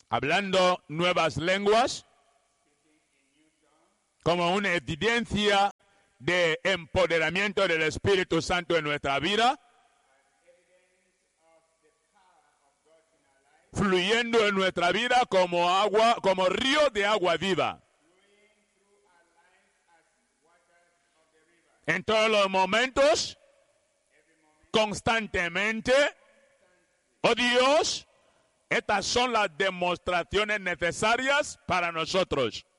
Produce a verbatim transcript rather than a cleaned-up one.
hablando nuevas lenguas, como una evidencia de empoderamiento del Espíritu Santo en nuestra vida, fluyendo en nuestra vida como agua, como río de agua viva. En todos los momentos, constantemente, oh Dios, estas son las demostraciones necesarias para nosotros.